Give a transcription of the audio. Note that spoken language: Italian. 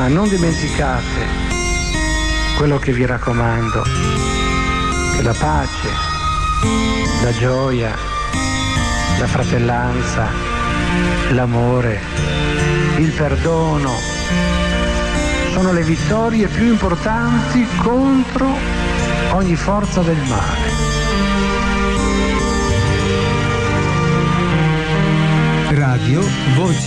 non dimenticate quello che vi raccomando, che la pace, la gioia, la fratellanza, l'amore, il perdono sono le vittorie più importanti contro ogni forza del male. Radio Voci.